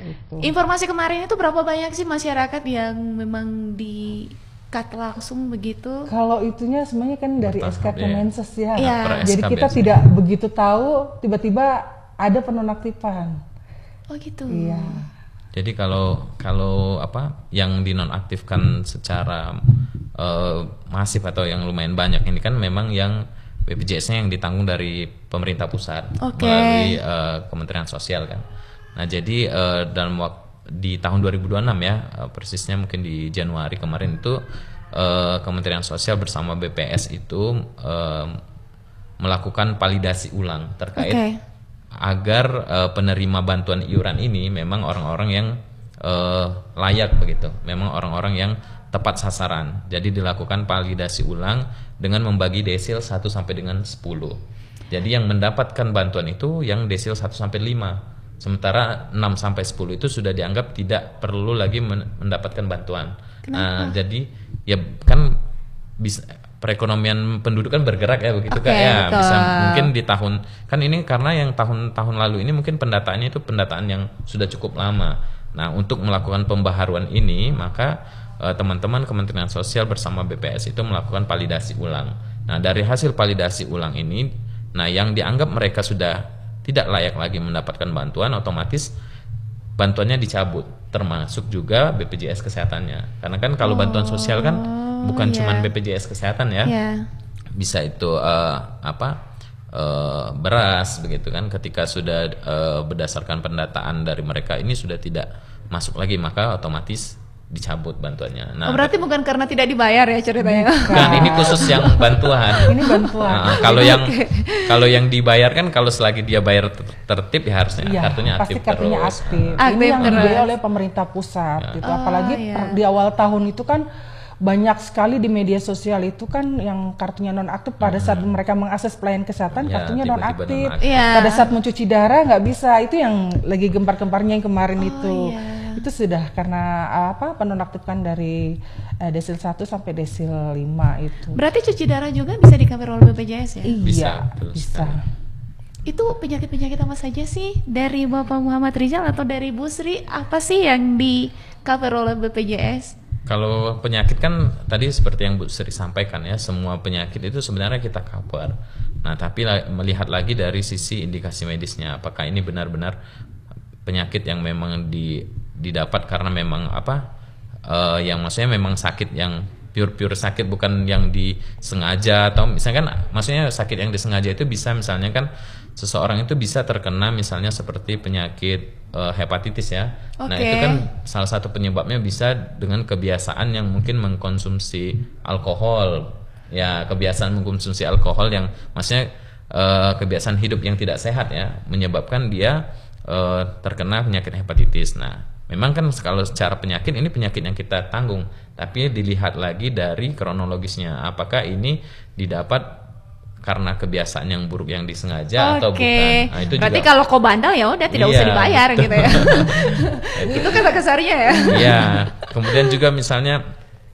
Informasi kemarin itu berapa banyak sih masyarakat yang memang di cut langsung begitu? Kalau itunya sebenarnya kan dari SK Kemenses ya. Jadi kita tidak begitu tahu tiba-tiba ada penonaktifan. Oh gitu. Iya. Jadi kalau apa yang dinonaktifkan secara masif atau yang lumayan banyak ini kan memang yang BPJS-nya yang ditanggung dari pemerintah pusat melalui Kementerian Sosial kan. Nah jadi dalam di tahun 2026 ya, persisnya mungkin di Januari kemarin itu Kementerian Sosial bersama BPS itu melakukan validasi ulang terkait agar penerima bantuan iuran ini memang orang-orang yang layak begitu, memang orang-orang yang tepat sasaran. Jadi dilakukan validasi ulang dengan membagi desil 1 sampai dengan 10. Jadi yang mendapatkan bantuan itu yang desil 1 sampai 5. Sementara 6 sampai 10 itu sudah dianggap tidak perlu lagi mendapatkan bantuan. Jadi ya kan bisa perekonomian penduduk kan bergerak ya begitu Kak ya. Bisa mungkin di tahun kan ini karena yang tahun-tahun lalu ini mungkin pendataannya itu pendataan yang sudah cukup lama. Nah, untuk melakukan pembaharuan ini maka teman-teman Kementerian Sosial bersama BPS itu melakukan validasi ulang. Nah, dari hasil validasi ulang ini, nah yang dianggap mereka sudah tidak layak lagi mendapatkan bantuan, otomatis bantuannya dicabut, termasuk juga BPJS kesehatannya. Karena kan kalau bantuan sosial kan bukan cuman BPJS kesehatan ya, bisa itu beras begitu kan. Ketika sudah berdasarkan pendataan dari mereka ini sudah tidak masuk lagi, maka otomatis dicabut bantuannya. Nah, berarti bukan karena tidak dibayar ya ceritanya. Kan ini khusus yang bantuan. Ini bantuan. Kalau yang dibayar kan kalau selagi dia bayar tertib ya harusnya kartunya aktif terus. Kartunya aktif. Ini yang dibayar oleh pemerintah pusat gitu. Apalagi di awal tahun itu kan banyak sekali di media sosial itu kan yang kartunya nonaktif pada saat mereka mengakses pelayanan kesehatan kartunya nonaktif. Pada saat mencuci darah nggak bisa. Itu yang lagi gempar-gemparnya yang kemarin itu. Itu sudah karena penonaktifkan dari desil 1 sampai desil 5 itu. Berarti cuci darah juga bisa di-cover oleh BPJS ya? Iya, bisa. Itu penyakit-penyakit apa saja sih dari Bapak Muhammad Rizal atau dari Bu Sri, apa sih yang di-cover oleh BPJS? Kalau penyakit kan tadi seperti yang Bu Sri sampaikan ya, semua penyakit itu sebenarnya kita cover. Nah, tapi melihat lagi dari sisi indikasi medisnya, apakah ini benar-benar penyakit yang memang didapat karena memang yang maksudnya memang sakit yang pure sakit, bukan yang disengaja, atau misalnya kan maksudnya sakit yang disengaja itu bisa misalnya kan seseorang itu bisa terkena misalnya seperti penyakit hepatitis ya. Nah, itu kan salah satu penyebabnya bisa dengan kebiasaan yang mungkin mengkonsumsi alkohol. Ya, kebiasaan mengkonsumsi alkohol yang maksudnya kebiasaan hidup yang tidak sehat ya, menyebabkan dia terkena penyakit hepatitis. Nah, memang kan kalau secara penyakit ini penyakit yang kita tanggung, tapi dilihat lagi dari kronologisnya, apakah ini didapat karena kebiasaan yang buruk yang disengaja atau bukan. Nah, itu berarti juga, kalau kau bandel ya udah tidak usah dibayar gitu ya. Itu kan kasarnya ya. Iya. Kemudian juga misalnya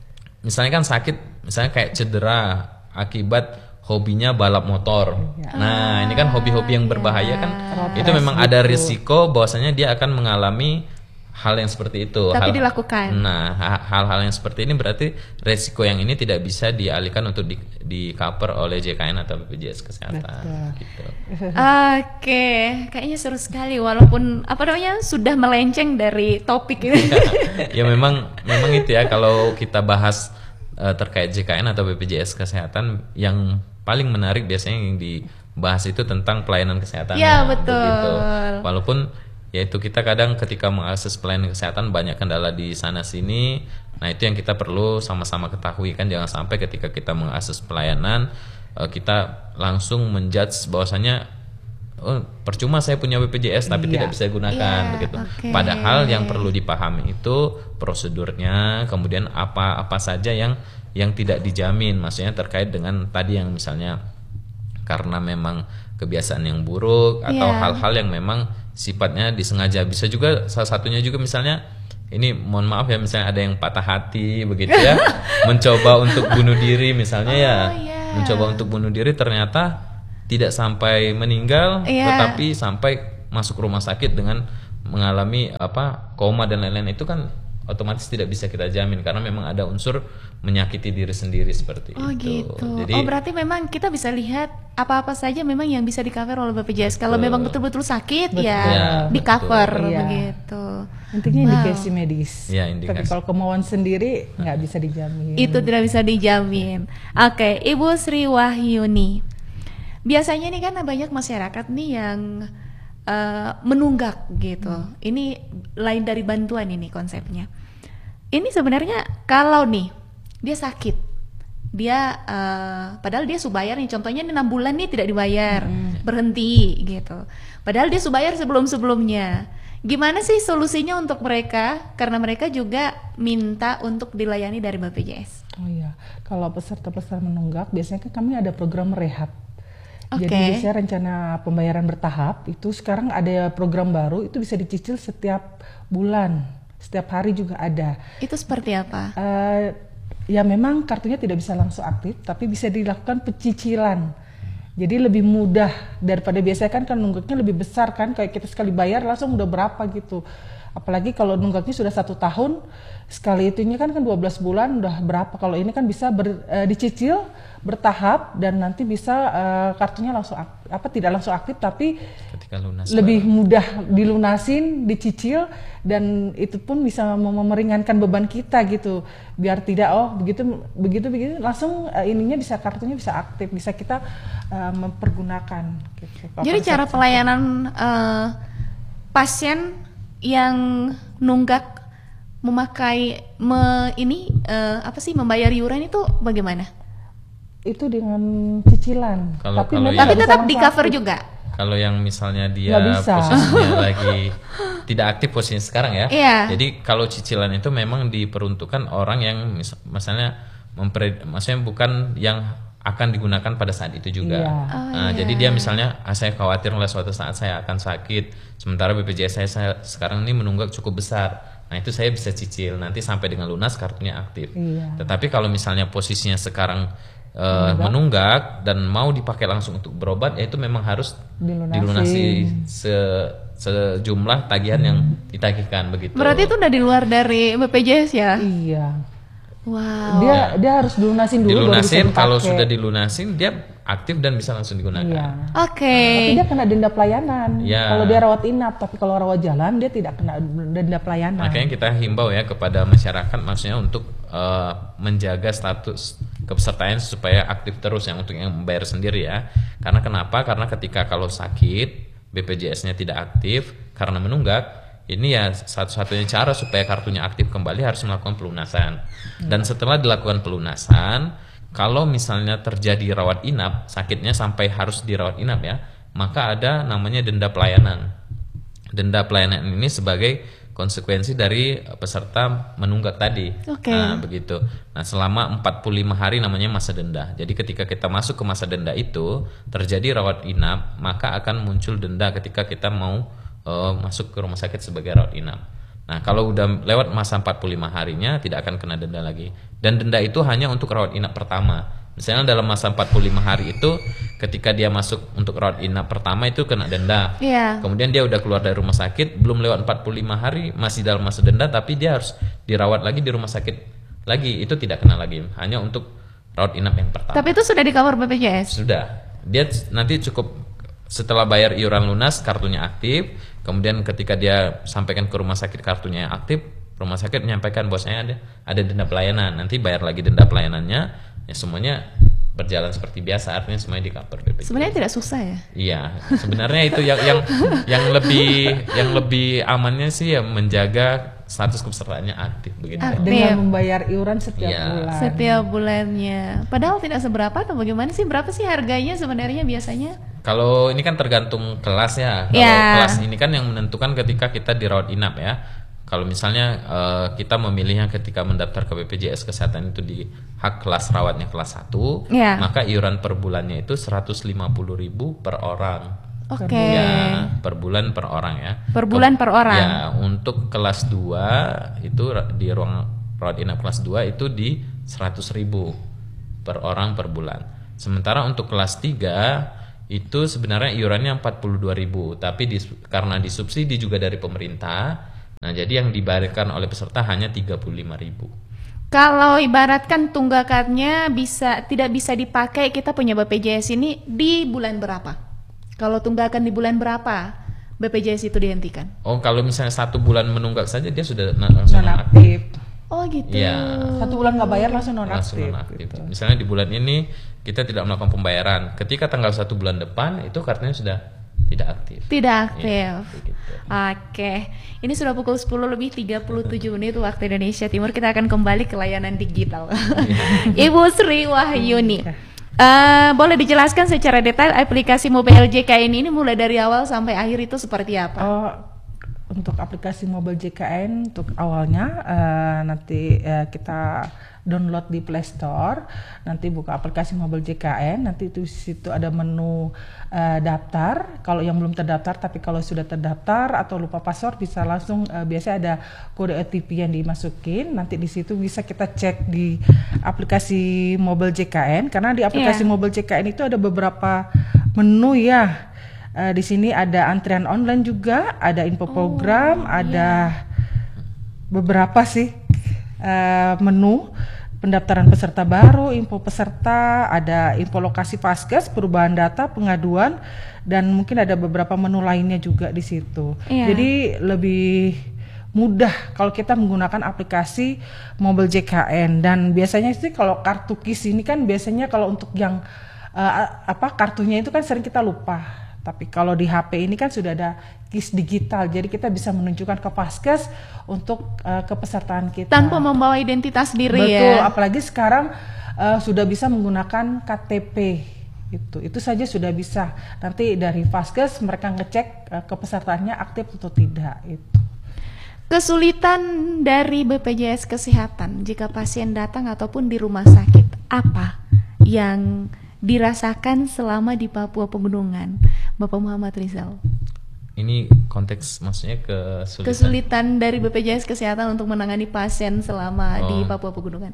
kan sakit, misalnya kayak cedera akibat hobinya balap motor. Nah, ini kan hobi-hobi yang berbahaya kan. Itu memang ada risiko bahwasanya dia akan mengalami hal yang seperti itu. Tapi dilakukan. Nah, hal-hal yang seperti ini berarti resiko yang ini tidak bisa dialihkan untuk di cover oleh JKN atau BPJS Kesehatan. Gitu. Kayaknya seru sekali walaupun sudah melenceng dari topik ini. Ya memang itu ya, kalau kita bahas terkait JKN atau BPJS Kesehatan, yang paling menarik biasanya yang dibahas itu tentang pelayanan kesehatan. Iya, betul. Begitu. Walaupun yaitu kita kadang ketika mengakses pelayanan kesehatan banyak kendala di sana sini. Nah, itu yang kita perlu sama-sama ketahui kan, jangan sampai ketika kita mengakses pelayanan kita langsung menjudge bahwasanya percuma saya punya BPJS tapi tidak bisa gunakan begitu. Padahal yang perlu dipahami itu prosedurnya, kemudian apa saja yang tidak dijamin, maksudnya terkait dengan tadi yang misalnya karena memang kebiasaan yang buruk atau hal-hal yang memang sifatnya disengaja. Bisa juga salah satunya juga misalnya ini, mohon maaf ya, misalnya ada yang patah hati begitu ya, mencoba untuk bunuh diri misalnya mencoba untuk bunuh diri, ternyata tidak sampai meninggal tetapi sampai masuk rumah sakit dengan mengalami koma dan lain-lain itu kan otomatis tidak bisa kita jamin karena memang ada unsur menyakiti diri sendiri seperti itu. Gitu. Jadi, berarti memang kita bisa lihat apa-apa saja memang yang bisa di cover oleh BPJS. Kalau memang betul-betul sakit di cover begitu. Intinya indikasi medis. Ya, indikasi. Tapi kalau kemauan sendiri nggak bisa dijamin. Itu tidak bisa dijamin. Oke, Ibu Sri Wahyuni. Biasanya nih kan banyak masyarakat nih yang menunggak gitu. Ini lain dari bantuan ini konsepnya. Ini sebenarnya kalau nih dia sakit, dia padahal dia subayar nih, contohnya 6 bulan nih tidak dibayar, berhenti gitu. Padahal dia subayar sebelum-sebelumnya. Gimana sih solusinya untuk mereka? Karena mereka juga minta untuk dilayani dari BPJS. Oh iya, kalau peserta-peserta menunggak biasanya kan kami ada program rehab. Jadi biasanya rencana pembayaran bertahap itu sekarang ada program baru itu bisa dicicil setiap bulan, setiap hari juga ada. Itu seperti apa? Ya memang kartunya tidak bisa langsung aktif, tapi bisa dilakukan pecicilan. Jadi lebih mudah daripada biasanya kan nunggaknya lebih besar kan, kayak kita sekali bayar langsung udah berapa gitu. Apalagi kalau nunggaknya sudah 1 tahun, sekali itunya kan 12 bulan udah berapa. Kalau ini kan bisa dicicil bertahap dan nanti bisa kartunya langsung tidak langsung aktif tapi ketika lunas lebih mudah dilunasin, dicicil, dan itu pun bisa meringankan beban kita gitu. Biar tidak begitu langsung kartunya bisa aktif, bisa kita mempergunakan gitu. Jadi cara pelayanan pasien yang nunggak memakai membayar iuran itu bagaimana? Itu dengan cicilan. Tapi tetap di cover juga. Kalau yang misalnya dia posisinya lagi tidak aktif posisinya sekarang ya. Jadi kalau cicilan itu memang diperuntukkan orang yang misalnya maksudnya bukan yang akan digunakan pada saat itu juga. Jadi dia misalnya saya khawatir suatu saat saya akan sakit, sementara BPJS saya sekarang ini menunggak cukup besar. Nah itu saya bisa cicil nanti sampai dengan lunas kartunya aktif. Tetapi kalau misalnya posisinya sekarang menunggak dan mau dipakai langsung untuk berobat, ya itu memang harus dilunasi sejumlah tagihan yang ditagihkan begitu. Berarti itu udah di luar dari BPJS ya? Iya. Wow. Dia harus dilunasin dulu. Dilunasin, kalau sudah dilunasin dia aktif dan bisa langsung digunakan. Tapi dia kena denda pelayanan. Kalau dia rawat inap, tapi kalau rawat jalan dia tidak kena denda pelayanan. Makanya kita himbau ya kepada masyarakat, maksudnya untuk menjaga status kepesertaan supaya aktif terus yang untuk yang membayar sendiri ya. Karena kenapa? Karena ketika kalau sakit BPJS-nya tidak aktif karena menunggak, ini ya satu-satunya cara supaya kartunya aktif kembali harus melakukan pelunasan. Dan setelah dilakukan pelunasan, kalau misalnya terjadi rawat inap, sakitnya sampai harus dirawat inap ya, maka ada namanya denda pelayanan. Denda pelayanan ini sebagai konsekuensi dari peserta menunggak tadi. Nah, begitu. Nah, selama 45 hari namanya masa denda. Jadi ketika kita masuk ke masa denda itu, terjadi rawat inap, maka akan muncul denda ketika kita mau masuk ke rumah sakit sebagai rawat inap. Nah, kalau udah lewat masa 45 harinya tidak akan kena denda lagi. Dan denda itu hanya untuk rawat inap pertama. Misalnya dalam masa 45 hari itu ketika dia masuk untuk rawat inap pertama itu kena denda. Kemudian dia udah keluar dari rumah sakit, belum lewat 45 hari masih dalam masa denda, tapi dia harus dirawat lagi di rumah sakit lagi. Itu tidak kena lagi, hanya untuk rawat inap yang pertama. Tapi itu sudah di cover BPJS? Sudah. Dia nanti cukup setelah bayar iuran lunas kartunya aktif, kemudian ketika dia sampaikan ke rumah sakit kartunya aktif, rumah sakit menyampaikan bahwasanya ada denda pelayanan, nanti bayar lagi denda pelayanannya, ya semuanya berjalan seperti biasa, artinya semuanya di cover BPJS. Sebenarnya tidak susah ya? Iya, sebenarnya itu yang lebih amannya sih ya menjaga status kepesertaannya aktif begitu. Dengan membayar iuran setiap bulan. Setiap bulannya. Padahal tidak seberapa atau bagaimana sih? Berapa sih harganya sebenarnya biasanya? Kalau ini kan tergantung kelas ya. Kalau kelas ini kan yang menentukan ketika kita dirawat inap ya. Kalau misalnya kita memilihnya ketika mendaftar ke BPJS Kesehatan itu di hak kelas rawatnya kelas 1, maka iuran per bulannya itu 150.000 per orang. Ya, per bulan per orang ya. Per bulan per orang. Ya, untuk kelas 2 itu di ruang rawat inap kelas 2 itu di 100.000 per orang per bulan. Sementara untuk kelas 3 itu sebenarnya iurannya 42.000, tapi karena disubsidi juga dari pemerintah, nah jadi yang dibayarkan oleh peserta hanya 35.000. Kalau ibaratkan tunggakannya tidak bisa dipakai, kita punya BPJS ini di bulan berapa? Kalau tunggakan di bulan berapa BPJS itu dihentikan? Oh, kalau misalnya 1 bulan menunggak saja dia sudah langsung nonaktif. Oh gitu. Ya. 1 bulan nggak bayar langsung nonaktif. Gitu. Misalnya di bulan ini kita tidak melakukan pembayaran, ketika tanggal 1 bulan depan itu kartunya sudah tidak aktif. Tidak aktif. Ya, begitu. Oke. Ini sudah pukul 10:37 waktu Indonesia Timur. Kita akan kembali ke layanan digital. Ibu Sri Wahyuni. Boleh dijelaskan secara detail aplikasi mobile JKN ini mulai dari awal sampai akhir itu seperti apa? Untuk aplikasi mobile JKN untuk awalnya nanti kita download di Play Store, nanti buka aplikasi mobile JKN, nanti itu situ ada menu daftar. Kalau yang belum terdaftar, tapi kalau sudah terdaftar atau lupa password bisa langsung biasanya ada kode OTP yang dimasukin. Nanti di situ bisa kita cek di aplikasi mobile JKN, karena di aplikasi mobile JKN itu ada beberapa menu ya. Di sini ada antrian online juga, ada info program, ada beberapa sih menu pendaftaran peserta baru, info peserta, ada info lokasi Vaskes, perubahan data, pengaduan, dan mungkin ada beberapa menu lainnya juga di situ. Jadi lebih mudah kalau kita menggunakan aplikasi mobile JKN. Dan biasanya sih kalau kartu KIS ini kan biasanya kalau untuk yang kartunya itu kan sering kita lupa. Tapi kalau di HP ini kan sudah ada KIS digital, jadi kita bisa menunjukkan ke Vaskes untuk kepesertaan kita. Tanpa membawa identitas diri. Betul, apalagi sekarang sudah bisa menggunakan KTP. Itu saja sudah bisa. Nanti dari Vaskes mereka ngecek kepesertaannya aktif atau tidak. Kesulitan dari BPJS Kesehatan jika pasien datang ataupun di rumah sakit, apa yang dirasakan selama di Papua Pegunungan, Bapak Muhammad Rizal? Ini konteks maksudnya kesulitan dari BPJS Kesehatan untuk menangani pasien selama di Papua Pegunungan.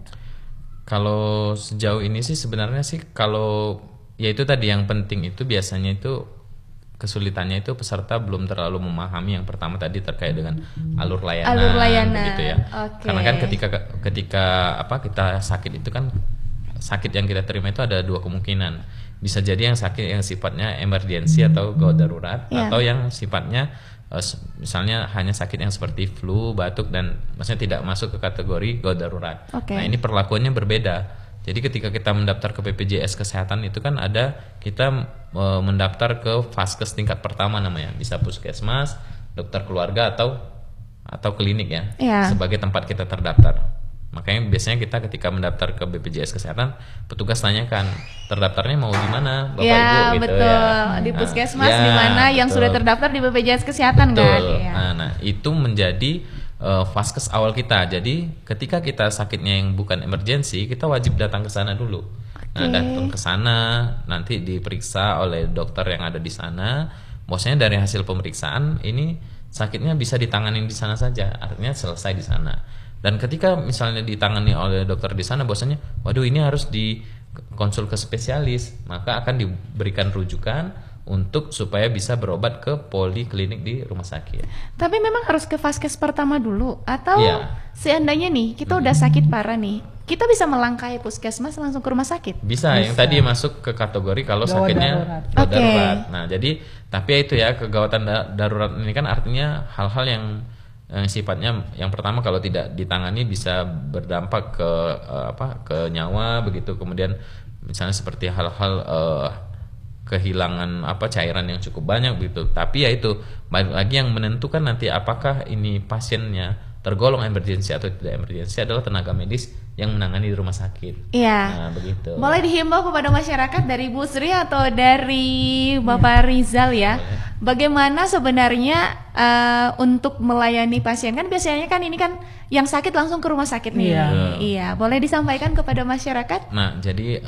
Kalau sejauh ini sih sebenarnya sih kalau ya itu tadi yang penting itu biasanya itu kesulitannya itu peserta belum terlalu memahami yang pertama tadi terkait dengan alur layanan. Begitu ya. Karena kan ketika kita sakit itu kan sakit yang kita terima itu ada 2 kemungkinan. Bisa jadi yang sakit yang sifatnya emergensi atau gawat darurat, atau yang sifatnya misalnya hanya sakit yang seperti flu, batuk, dan maksudnya tidak masuk ke kategori gawat darurat. Nah ini perlakuannya berbeda. Jadi ketika kita mendaftar ke BPJS Kesehatan itu kan ada kita mendaftar ke Vaskes tingkat pertama namanya, bisa puskesmas, dokter keluarga atau klinik ya, sebagai tempat kita terdaftar. Makanya biasanya kita ketika mendaftar ke BPJS Kesehatan, petugas tanyakan terdaftarnya mau di mana, Bapak Ibu gitu betul. Di puskesmas di mana yang sudah terdaftar di BPJS Kesehatan kan. Nah, itu menjadi Vaskes awal kita. Jadi ketika kita sakitnya yang bukan emergensi, kita wajib datang ke sana dulu. Nah, datang ke sana nanti diperiksa oleh dokter yang ada di sana. Maksudnya dari hasil pemeriksaan ini sakitnya bisa ditangani di sana saja, artinya selesai di sana. Dan ketika misalnya ditangani oleh dokter di sana, bahwasanya, waduh ini harus dikonsul ke spesialis, maka akan diberikan rujukan untuk supaya bisa berobat ke poliklinik di rumah sakit. Tapi memang harus ke Vaskes pertama dulu, atau seandainya nih kita udah sakit parah nih, kita bisa melangkahi puskesmas langsung ke rumah sakit? Bisa. Yang tadi masuk ke kategori kalau sakitnya darurat. Nah jadi, tapi itu ya, kegawatan darurat ini kan artinya hal-hal yang sifatnya yang pertama kalau tidak ditangani bisa berdampak ke nyawa begitu, kemudian misalnya seperti hal-hal kehilangan cairan yang cukup banyak begitu. Tapi ya itu balik lagi yang menentukan nanti apakah ini pasiennya tergolong emergensi atau tidak emergensi adalah tenaga medis yang menangani di rumah sakit. Nah, begitu. Boleh dihimbau kepada masyarakat dari Bu Sri atau dari Bapak Rizal ya. Bagaimana sebenarnya untuk melayani pasien, kan biasanya kan ini kan yang sakit langsung ke rumah sakit nih. Iya, boleh disampaikan kepada masyarakat? Nah, jadi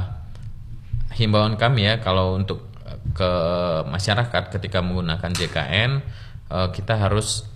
himbauan kami ya kalau untuk ke masyarakat ketika menggunakan JKN, kita harus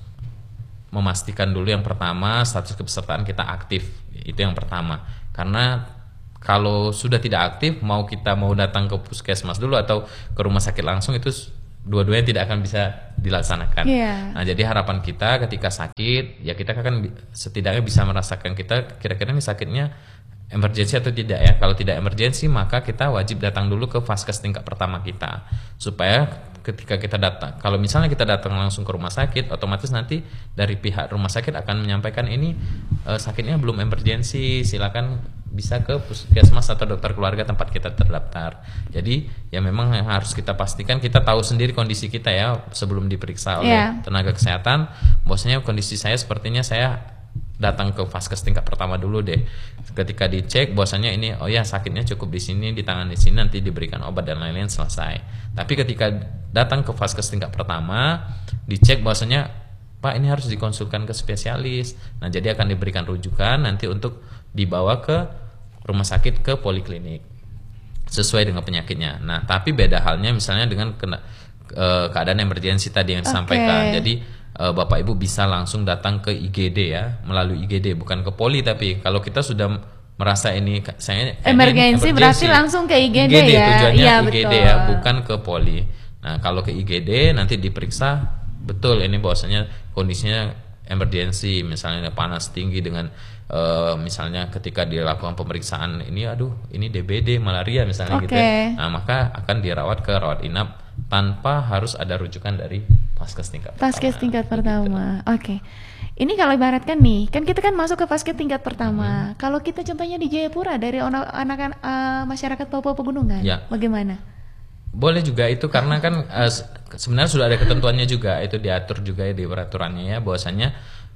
memastikan dulu yang pertama status kepesertaan kita aktif. Itu yang pertama. Karena kalau sudah tidak aktif, kita mau datang ke puskesmas dulu atau ke rumah sakit langsung, itu dua-duanya tidak akan bisa dilaksanakan. Nah, jadi harapan kita ketika sakit, ya kita akan setidaknya bisa merasakan kita kira-kira ini sakitnya emergensi atau tidak ya. Kalau tidak emergensi, maka kita wajib datang dulu ke vaskes tingkat pertama kita, supaya ketika kita datang, kalau misalnya kita datang langsung ke rumah sakit, otomatis nanti dari pihak rumah sakit akan menyampaikan ini sakitnya belum emergensi, silakan bisa ke puskesmas atau dokter keluarga tempat kita terdaftar. Jadi ya memang yang harus kita pastikan, kita tahu sendiri kondisi kita ya sebelum diperiksa oleh tenaga kesehatan. Bahwasanya kondisi saya sepertinya saya datang ke vaskes tingkat pertama dulu deh. Ketika dicek bahwasanya ini oh ya sakitnya cukup di sini, ditangani di sini, nanti diberikan obat dan lain-lain, selesai. Tapi ketika datang ke vaskes tingkat pertama, dicek bahwasanya Pak ini harus dikonsulkan ke spesialis. Nah, jadi akan diberikan rujukan nanti untuk dibawa ke rumah sakit, ke poliklinik sesuai dengan penyakitnya. Nah, tapi beda halnya misalnya dengan keadaan emergensi tadi yang disampaikan. Jadi Bapak Ibu bisa langsung datang ke IGD ya, melalui IGD, bukan ke poli. Tapi kalau kita sudah merasa ini saya emergensi berarti langsung ke IGD ya. Tujuannya IGD ya, bukan ke poli. Nah, kalau ke IGD nanti diperiksa betul ini bahwasanya kondisinya emergensi, misalnya panas tinggi dengan misalnya ketika dilakukan pemeriksaan ini ini DBD malaria misalnya gitu ya. Nah, maka akan dirawat ke rawat inap tanpa harus ada rujukan dari vaskes tingkat pertama. Oke. Ini kalau ibaratkan nih, kan kita kan masuk ke vaskes tingkat pertama. Kalau kita contohnya di Jayapura dari anak masyarakat Papua Pegunungan, bagaimana? Boleh juga itu, karena kan sebenarnya sudah ada ketentuannya juga, itu diatur juga ya di peraturannya ya, bahwasanya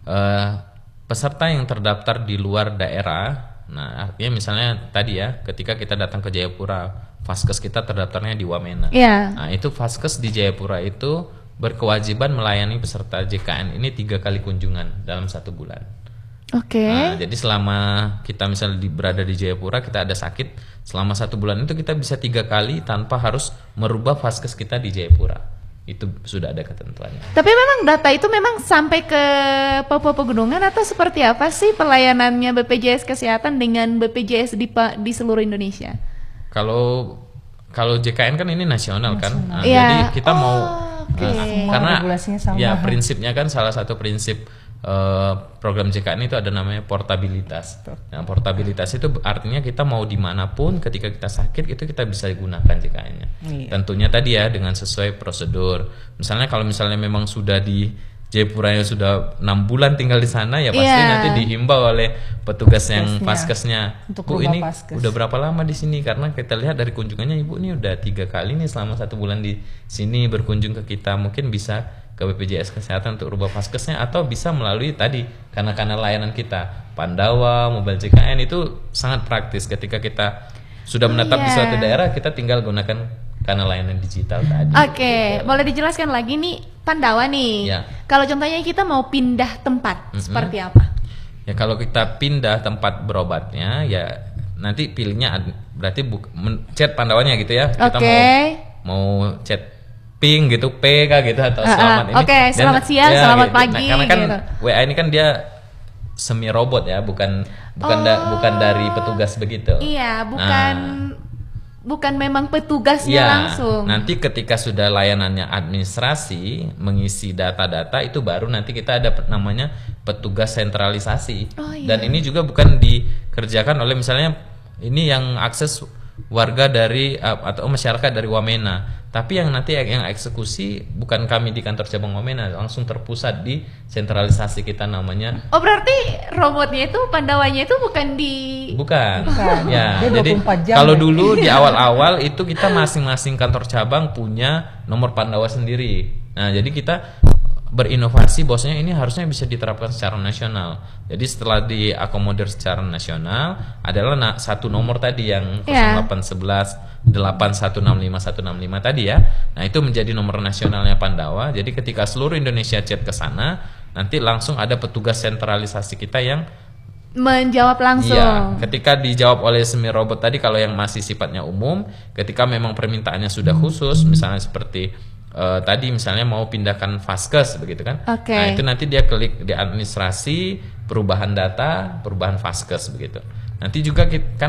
peserta yang terdaftar di luar daerah, nah artinya misalnya tadi ya, ketika kita datang ke Jayapura, vaskes kita terdaftarnya di Wamena. Nah, itu vaskes di Jayapura itu berkewajiban melayani peserta JKN ini 3 kali kunjungan dalam 1 bulan. Nah, jadi selama kita misalnya berada di Jayapura, kita ada sakit, selama 1 bulan itu kita bisa 3 kali tanpa harus merubah vaskes kita di Jayapura. Itu sudah ada ketentuannya. Tapi memang data itu memang sampai ke Papua Pegunungan atau seperti apa sih pelayanannya BPJS Kesehatan dengan BPJS di seluruh Indonesia? Kalau JKN kan ini nasional kan, nah, jadi kita mau karena ya prinsipnya kan salah satu prinsip program JKN itu ada namanya portabilitas. Nah, portabilitas itu artinya kita mau dimanapun ketika kita sakit itu kita bisa gunakan JKN-nya. Tentunya tadi ya dengan sesuai prosedur. Misalnya kalau misalnya memang sudah di Jayapura yang sudah 6 bulan tinggal di sana, ya pasti nanti dihimbau oleh petugas yang vaskesnya, Bu ini udah berapa lama di sini, karena kita lihat dari kunjungannya Ibu ini udah 3 kali nih selama 1 bulan di sini berkunjung ke kita, mungkin bisa ke BPJS Kesehatan untuk rubah vaskesnya, atau bisa melalui tadi karena layanan kita Pandawa, Mobile JKN itu sangat praktis. Ketika kita sudah menetap di suatu daerah, kita tinggal gunakan karena layanan digital tadi. Boleh dijelaskan lagi nih Pandawa nih. Kalau contohnya kita mau pindah tempat, seperti apa? Ya kalau kita pindah tempat berobatnya, ya nanti pilihnya berarti chat Pandawanya gitu ya. Kita mau chat ping gitu, P gitu atau selamat ini. Selamat siang, selamat pagi. Nah, karena kan WA ini kan dia semi robot ya, bukan dari petugas begitu. Iya, bukan memang petugasnya langsung. Nanti ketika sudah layanannya administrasi mengisi data-data itu baru nanti kita ada namanya petugas sentralisasi. Dan ini juga bukan dikerjakan oleh misalnya ini yang akses warga dari atau masyarakat dari Wamena, tapi yang nanti yang eksekusi bukan kami di kantor cabang Wamena, langsung terpusat di sentralisasi kita namanya. Berarti robotnya itu Pandawanya itu bukan. Ya, jadi kalau dulu di awal-awal itu kita masing-masing kantor cabang punya nomor Pandawa sendiri. Nah, jadi kita berinovasi bahwasanya ini harusnya bisa diterapkan secara nasional. Jadi setelah diakomodir secara nasional adalah satu nomor tadi yang 0811 8165165 tadi ya. Nah, itu menjadi nomor nasionalnya Pandawa. Jadi ketika seluruh Indonesia chat ke sana, nanti langsung ada petugas sentralisasi kita yang menjawab langsung. Iya, ketika dijawab oleh semi robot tadi kalau yang masih sifatnya umum, ketika memang permintaannya sudah khusus, misalnya seperti tadi misalnya mau pindahkan vaskes begitu kan. Nah, itu nanti dia klik di administrasi, perubahan data, perubahan vaskes begitu. Nanti juga kan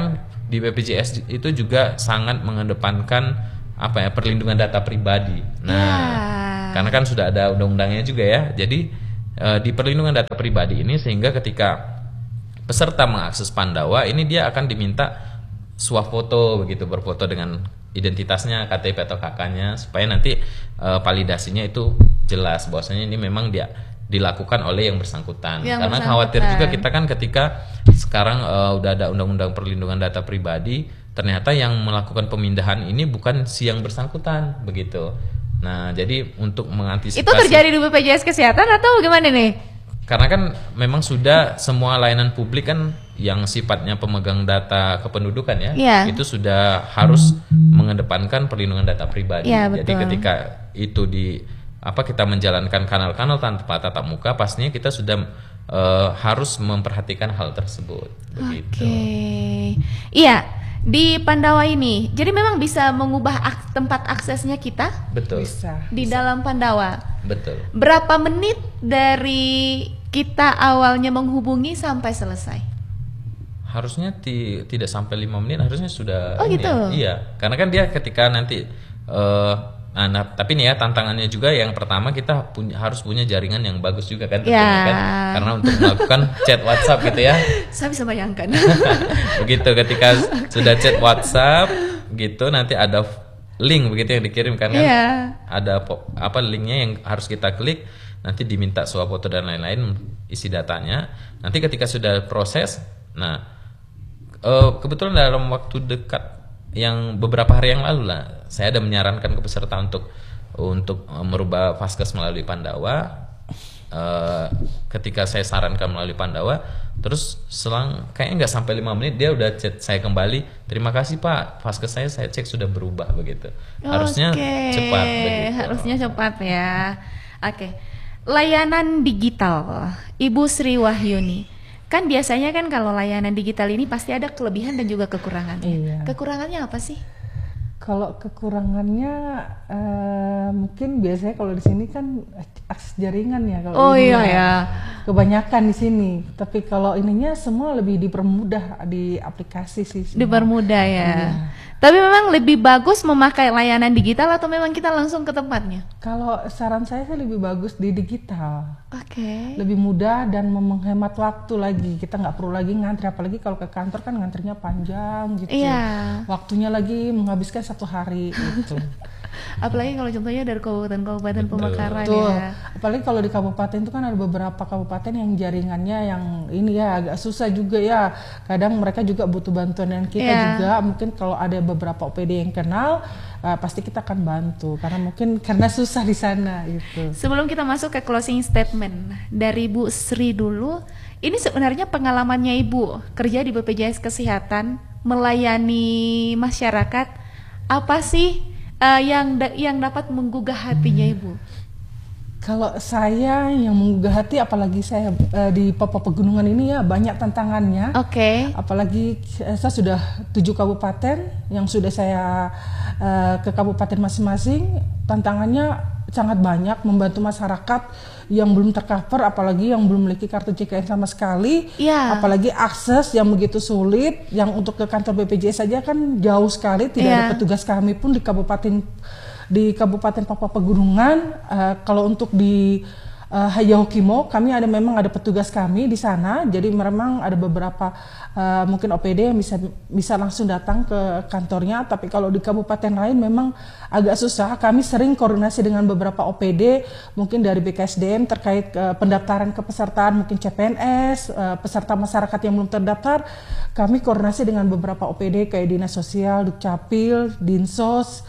di BPJS itu juga sangat mengedepankan perlindungan data pribadi. Nah, karena kan sudah ada undang-undangnya juga ya. Jadi di perlindungan data pribadi ini sehingga ketika peserta mengakses Pandawa ini dia akan diminta swafoto begitu, berfoto dengan identitasnya, KTP atau KK-nya supaya nanti validasinya itu jelas bahwasanya ini memang dia dilakukan oleh yang bersangkutan. Karena khawatir juga kita kan ketika sekarang udah ada undang-undang perlindungan data pribadi, ternyata yang melakukan pemindahan ini bukan si yang bersangkutan begitu. Nah, jadi untuk mengantisipasi itu terjadi di BPJS Kesehatan atau gimana nih? Karena kan memang sudah semua layanan publik kan yang sifatnya pemegang data kependudukan ya, itu sudah harus mengedepankan perlindungan data pribadi. Jadi ketika itu kita menjalankan kanal-kanal tanpa tatap muka, pastinya kita sudah harus memperhatikan hal tersebut. Begitu. Iya. Di Pandawa ini, jadi memang bisa mengubah tempat aksesnya kita? Betul. Bisa. Di dalam Pandawa? Betul. Berapa menit dari kita awalnya menghubungi sampai selesai? Harusnya tidak sampai 5 menit, harusnya sudah. Oh gitu? Iya, karena kan dia ketika nanti tapi nih ya tantangannya juga yang pertama kita harus punya jaringan yang bagus juga kan, kan? Karena untuk melakukan chat WhatsApp gitu ya. Saya bisa bayangkan. Begitu ketika sudah chat WhatsApp gitu nanti ada link begitu yang dikirimkan kan, ada linknya yang harus kita klik, nanti diminta swafoto dan lain-lain isi datanya. Nanti ketika sudah proses, kebetulan dalam waktu dekat yang beberapa hari yang lalu lah, saya ada menyarankan ke peserta untuk merubah Vaskes melalui Pandawa. Ketika saya sarankan melalui Pandawa, terus selang kayaknya nggak sampai 5 menit dia udah chat saya kembali, terima kasih Pak, Vaskes saya cek sudah berubah begitu. Harusnya cepat begitu. Harusnya cepat ya. Layanan digital, Ibu Sri Wahyuni. Kan biasanya kan kalau layanan digital ini pasti ada kelebihan dan juga kekurangannya. Iya. Kekurangannya apa sih? Kalau kekurangannya mungkin biasanya kalau di sini kan akses jaringan ya kalau kebanyakan di sini. Tapi kalau ininya semua lebih dipermudah di aplikasi sih. Semua. Dipermudah ya. Iya. Tapi memang lebih bagus memakai layanan digital atau memang kita langsung ke tempatnya? Kalau saran saya sih lebih bagus di digital. Lebih mudah dan menghemat waktu lagi. Kita nggak perlu lagi ngantri, apalagi kalau ke kantor kan ngantrinya panjang gitu. Waktunya lagi menghabiskan 1 hari gitu. Apalagi kalau contohnya dari kabupaten Pemekaran ya. Apalagi kalau di kabupaten itu kan ada beberapa kabupaten yang jaringannya yang ini ya agak susah juga ya. Kadang mereka juga butuh bantuan dan kita juga mungkin kalau ada beberapa OPD yang kenal pasti kita akan bantu karena susah di sana gitu. Sebelum kita masuk ke closing statement dari Bu Sri dulu, ini sebenarnya pengalamannya Ibu kerja di BPJS Kesehatan melayani masyarakat, apa sih yang dapat menggugah hatinya Ibu? Kalau saya yang menggugah hati, apalagi saya di Papua Pegunungan ini ya banyak tantangannya. Apalagi saya sudah 7 kabupaten yang sudah saya ke kabupaten masing-masing. Tantangannya sangat banyak, membantu masyarakat yang belum tercover, apalagi yang belum memiliki kartu JKN sama sekali. Apalagi akses yang begitu sulit, yang untuk ke kantor BPJS saja kan jauh sekali, tidak ada petugas kami pun di Kabupaten Papua Pegunungan. Kalau untuk di Hayahukimo kami memang ada petugas kami di sana, jadi memang ada beberapa mungkin OPD yang bisa langsung datang ke kantornya. Tapi kalau di kabupaten lain memang agak susah. Kami sering koordinasi dengan beberapa OPD mungkin dari BKSDM terkait pendaftaran kepesertaan mungkin CPNS, peserta masyarakat yang belum terdaftar. Kami koordinasi dengan beberapa OPD kayak Dinas Sosial, Dukcapil, Dinsos,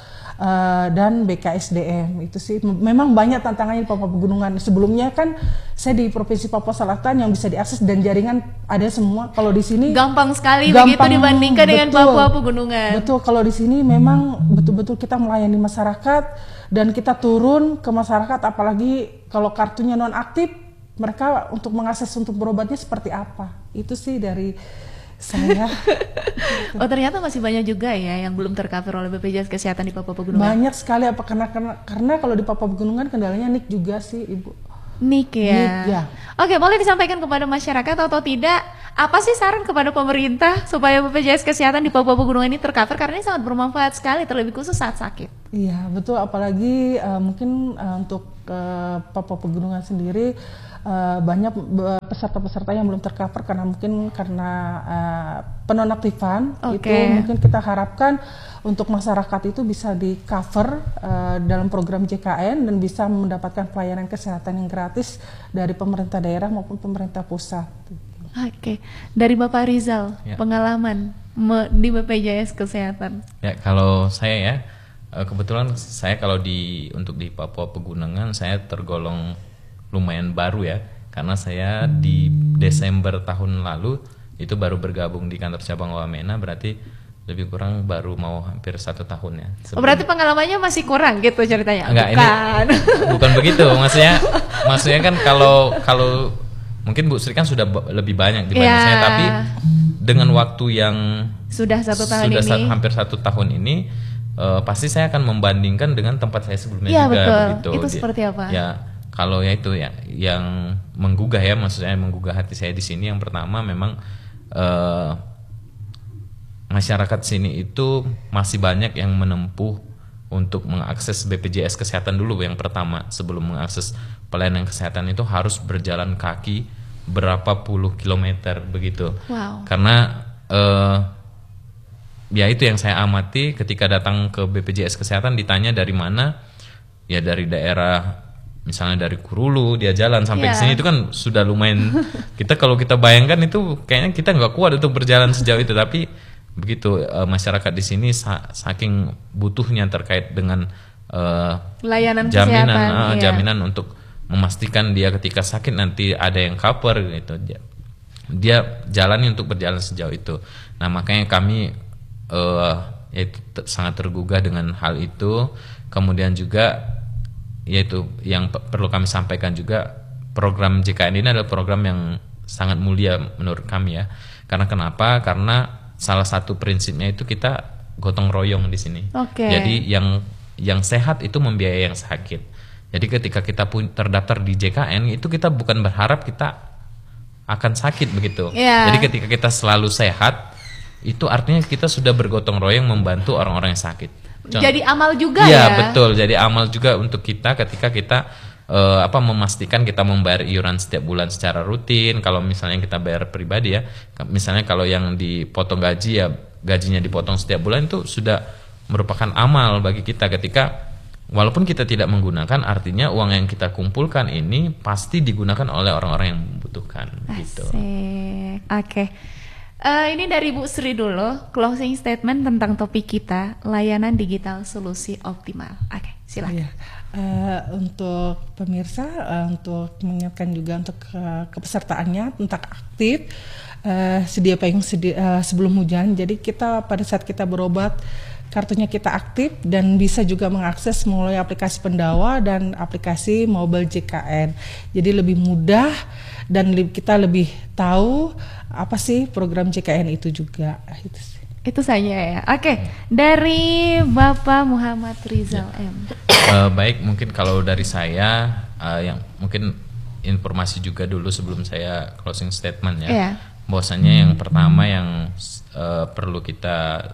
dan BKSDM. Itu sih memang banyak tantangannya di Papua Pegunungan. Sebelumnya kan saya di Provinsi Papua Selatan yang bisa diakses dan jaringan ada semua. Kalau di sini gampang sekali begitu dibandingkan dengan Papua Pegunungan. Betul, kalau di sini memang betul-betul kita melayani masyarakat dan kita turun ke masyarakat, apalagi kalau kartunya non aktif, mereka untuk mengakses untuk berobatnya seperti apa. Itu sih dari saya. Ternyata masih banyak juga ya yang belum tercover oleh BPJS Kesehatan di Papua Pegunungan. Banyak sekali, karena kalau di Papua Pegunungan kendalanya NIK juga sih Ibu. NIK ya. Oke, boleh disampaikan kepada masyarakat atau tidak Apa sih saran kepada pemerintah supaya BPJS Kesehatan di Papua Pegunungan ini tercover, karena ini sangat bermanfaat sekali, terlebih khusus saat sakit. Iya betul, apalagi mungkin untuk Papua Pegunungan sendiri banyak peserta-peserta yang belum tercover karena penonaktifan. Itu mungkin kita harapkan untuk masyarakat itu bisa di cover dalam program JKN dan bisa mendapatkan pelayanan kesehatan yang gratis dari pemerintah daerah maupun pemerintah pusat. Oke, dari Bapak Rizal, pengalaman di BPJS Kesehatan. Ya, kalau saya ya, kebetulan saya kalau untuk di Papua Pegunungan saya tergolong lumayan baru ya, karena saya di Desember tahun lalu itu baru bergabung di kantor cabang Wamena, berarti lebih kurang baru mau hampir 1 tahun ya. Berarti pengalamannya masih kurang gitu ceritanya? Enggak, bukan begitu, maksudnya kan kalau mungkin Bu Sri kan sudah lebih banyak dibanding saya, tapi dengan waktu yang sudah 1 tahun ini, hampir 1 tahun ini, pasti saya akan membandingkan dengan tempat saya sebelumnya juga. Betul. Begitu. Itu seperti apa? Ya, kalau ya itu ya yang menggugah ya, maksudnya menggugah hati saya di sini, yang pertama memang masyarakat sini itu masih banyak yang menempuh untuk mengakses BPJS Kesehatan dulu. Yang pertama, sebelum mengakses pelayanan kesehatan itu harus berjalan kaki berapa puluh kilometer begitu. Wow. Karena ya itu yang saya amati ketika datang ke BPJS Kesehatan, ditanya dari mana, ya dari daerah, misalnya dari Kurulu dia jalan sampai ke sini, itu kan sudah lumayan. Kalau kita bayangkan itu kayaknya kita nggak kuat untuk berjalan sejauh itu, tapi begitu masyarakat di sini saking butuhnya terkait dengan layanan kesehatan, jaminan untuk memastikan dia ketika sakit nanti ada yang cover gitu, dia jalani untuk berjalan sejauh itu. Nah makanya kami sangat tergugah dengan hal itu. Kemudian juga yaitu yang perlu kami sampaikan juga, program JKN ini adalah program yang sangat mulia menurut kami ya. Karena kenapa? Karena salah satu prinsipnya itu kita gotong royong di sini. Jadi yang sehat itu membiayai yang sakit. Jadi ketika kita terdaftar di JKN itu kita bukan berharap kita akan sakit begitu. Jadi ketika kita selalu sehat, itu artinya kita sudah bergotong royong membantu orang-orang yang sakit. Jadi amal juga ya? Iya betul, jadi amal juga untuk kita ketika kita memastikan kita membayar iuran setiap bulan secara rutin. Kalau misalnya kita bayar pribadi ya, misalnya kalau yang dipotong gaji ya gajinya dipotong setiap bulan, itu sudah merupakan amal bagi kita ketika walaupun kita tidak menggunakan, artinya uang yang kita kumpulkan ini pasti digunakan oleh orang-orang yang membutuhkan. Gitu. Oke. Ini dari Bu Sri dulu, closing statement tentang topik kita, layanan digital solusi optimal. Oke, silakan. Untuk pemirsa, untuk mengingatkan juga untuk kepesertaannya tentang aktif, sedia payung sebelum hujan. Jadi kita pada saat kita berobat, kartunya kita aktif dan bisa juga mengakses melalui aplikasi Pendawa dan aplikasi mobile JKN. Jadi lebih mudah dan kita lebih tahu apa sih program JKN itu juga. Itu saja ya. Oke, dari Bapak Muhammad Rizal M. Baik, mungkin kalau dari saya yang mungkin informasi juga dulu sebelum saya closing statement ya. Bahwasanya yang pertama yang perlu kita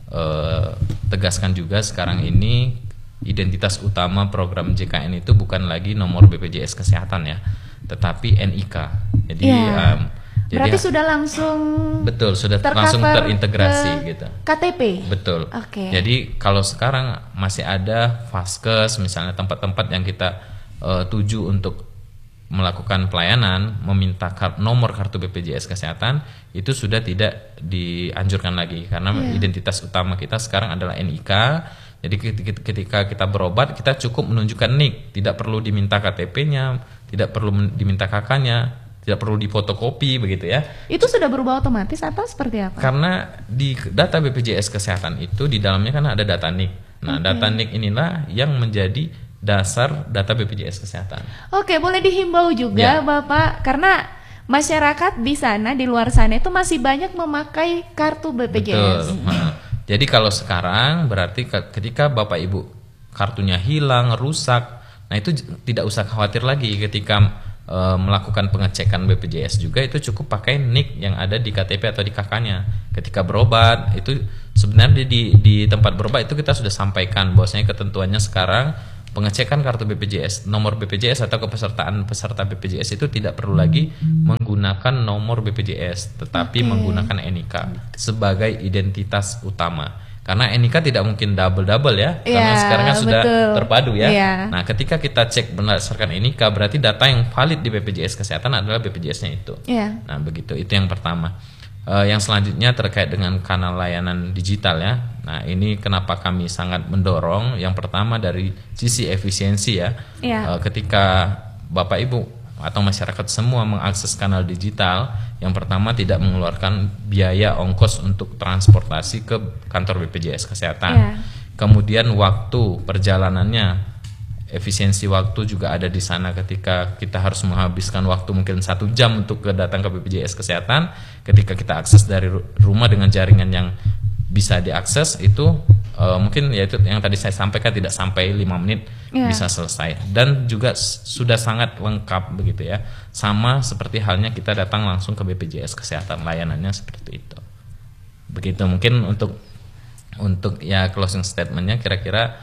tegaskan juga sekarang ini, identitas utama program JKN itu bukan lagi nomor BPJS Kesehatan ya, tetapi NIK. Jadi berarti sudah langsung sudah langsung terintegrasi gitu. KTP. Betul. Jadi kalau sekarang masih ada Vaskes misalnya, tempat-tempat yang kita tuju untuk melakukan pelayanan, meminta nomor kartu BPJS Kesehatan, itu sudah tidak dianjurkan lagi karena identitas utama kita sekarang adalah NIK. Jadi ketika kita berobat, kita cukup menunjukkan NIK, tidak perlu diminta KTP-nya, tidak perlu diminta KK-nya, tidak perlu difotokopi begitu ya. Itu sudah berubah otomatis atau seperti apa? Karena di data BPJS Kesehatan itu di dalamnya kan ada data NIK. Nah, data NIK inilah yang menjadi dasar data BPJS Kesehatan. Oke, boleh dihimbau juga Bapak, karena masyarakat di sana, di luar sana itu masih banyak memakai kartu BPJS. Betul. Nah, jadi kalau sekarang berarti ketika Bapak Ibu kartunya hilang, rusak, nah itu tidak usah khawatir lagi ketika melakukan pengecekan BPJS juga, itu cukup pakai NIK yang ada di KTP atau di KK-nya. Ketika berobat itu sebenarnya di tempat berobat itu kita sudah sampaikan bahwasanya ketentuannya sekarang pengecekan kartu BPJS, nomor BPJS atau kepesertaan peserta BPJS itu tidak perlu lagi menggunakan nomor BPJS, tetapi menggunakan NIK sebagai identitas utama. Karena NIK tidak mungkin double ya, karena sekarang kan sudah terpadu ya. Nah, ketika kita cek berdasarkan NIK, berarti data yang valid di BPJS Kesehatan adalah BPJS-nya itu. Nah, begitu. Itu yang pertama. Yang selanjutnya terkait dengan kanal layanan digital ya. Nah, ini kenapa kami sangat mendorong. Yang pertama dari sisi efisiensi ya. Ketika Bapak Ibu atau masyarakat semua mengakses kanal digital, yang pertama tidak mengeluarkan biaya ongkos untuk transportasi ke kantor BPJS Kesehatan. Kemudian waktu perjalanannya, efisiensi waktu juga ada di sana. Ketika kita harus menghabiskan waktu mungkin 1 jam untuk datang ke BPJS Kesehatan, ketika kita akses dari rumah dengan jaringan yang bisa diakses itu mungkin ya itu yang tadi saya sampaikan, tidak sampai 5 menit bisa selesai, dan juga sudah sangat lengkap begitu ya, sama seperti halnya kita datang langsung ke BPJS Kesehatan, layanannya seperti itu. Begitu mungkin untuk ya closing statementnya, kira-kira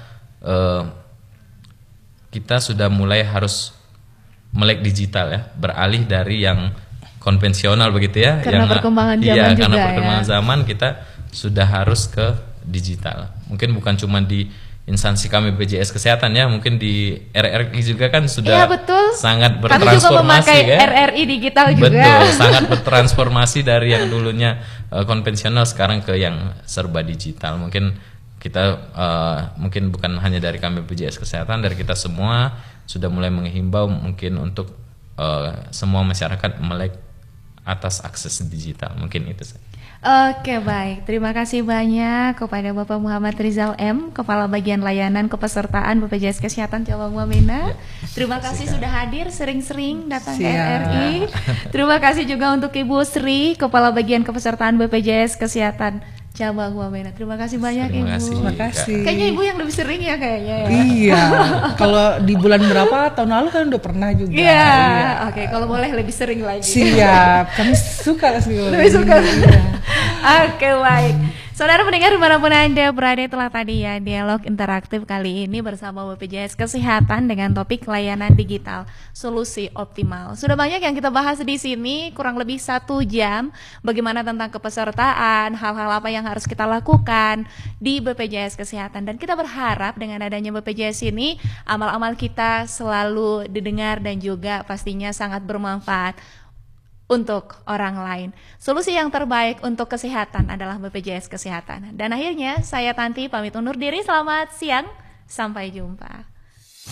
kita sudah mulai harus melek digital ya, beralih dari yang konvensional begitu ya, karena perkembangan zaman juga karena perkembangan zaman kita sudah harus ke digital. Mungkin bukan cuma di instansi kami BPJS Kesehatan ya, mungkin di RRI juga kan sudah sangat bertransformasi. Kami juga memakai RRI digital juga. Betul, sangat bertransformasi dari yang dulunya konvensional sekarang ke yang serba digital. Mungkin kita mungkin bukan hanya dari kami BPJS Kesehatan, dari kita semua sudah mulai menghimbau mungkin untuk semua masyarakat melek atas akses digital. Mungkin itu saja. Oke, baik. Terima kasih banyak kepada Bapak Muhammad Rizal M, Kepala Bagian Layanan Kepesertaan BPJS Kesehatan Cabang Wamena. Terima kasih sudah hadir, sering-sering datang ke RRI. Terima kasih juga untuk Ibu Sri, Kepala Bagian Kepesertaan BPJS Kesehatan Cabang Wamena. Terima kasih banyak Ibu. Terima kasih. Kayaknya Ibu yang lebih sering ya kayaknya ya. Iya. Kalau di bulan berapa tahun lalu kan udah pernah juga. Iya. Oke, kalau boleh lebih sering lagi. Siap. Kami suka sih. Lebih suka. Oke, baik. Saudara pendengar dimanapun Anda berada, telah tadi ya dialog interaktif kali ini bersama BPJS Kesehatan dengan topik layanan digital, solusi optimal. Sudah banyak yang kita bahas di sini, kurang lebih 1 jam, bagaimana tentang kepesertaan, hal-hal apa yang harus kita lakukan di BPJS Kesehatan. Dan kita berharap dengan adanya BPJS ini, amal-amal kita selalu didengar dan juga pastinya sangat bermanfaat untuk orang lain. Solusi yang terbaik untuk kesehatan adalah BPJS Kesehatan. Dan akhirnya saya Tanti pamit undur diri. Selamat siang, sampai jumpa.